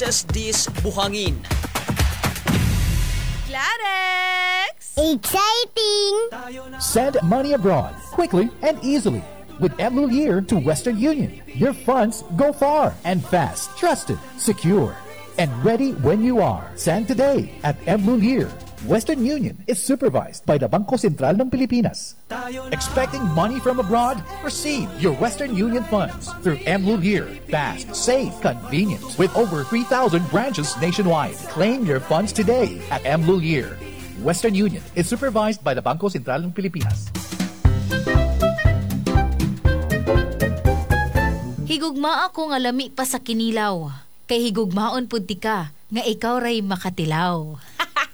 Dis Buhangin. Clarex! Exciting! Send money abroad quickly and easily with Mlulier to Western Union. Your funds go far and fast, trusted, secure, and ready when you are. Send today at Mlulier. Western Union is supervised by the Bangko Sentral ng Pilipinas. Expecting money from abroad? Receive your Western Union funds through Mlulier. Fast, safe, convenient. With over 3,000 branches nationwide. Claim your funds today at Mlulier. Western Union is supervised by the Bangko Sentral ng Pilipinas. Higugma ako nga lami pa sa kinilaw. Kay higugmaon pud ti ka nga ikaw ray makatilaw.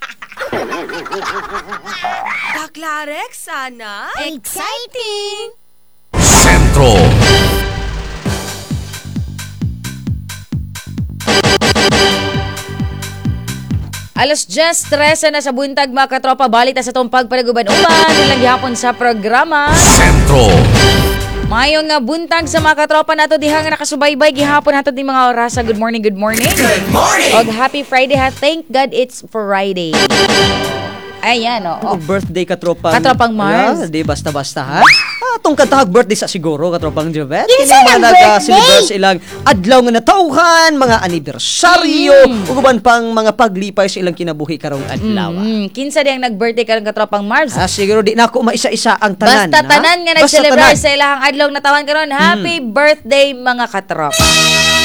Clarex, sana? Exciting! Sentro. Alas 10:13 na sa buntag mga katropa, balik na sa itong pagpanaguban-uban nilang gihapon sa programa Sentro. Mayong nga buntag sa mga katropa nato dihang nakasubaybay gihapon nato di mga orasa. Good morning, good morning. Good morning. Og happy Friday ha. Thank God it's Friday. Ayan o. Birthday katropang. Katropang Mars. Di basta-basta ha. Atong katahag birthday sa siguro katropang Jovet. Kinsa Kini ang mga nag-celebrate birthday? sa ilang adlaw nga natauhan, mga anibersaryo, ug uban pang mga paglipay sa ilang kinabuhi karong adlaw. Kinsa diyang nag-birthday karong katropang Mars? Siguro di na ako maisa-isa ang tanan. Basta ha? tanan nga Basta nag-celebrate tanan. sa ilahang adlaw na tawan karon. Happy birthday mga katropa.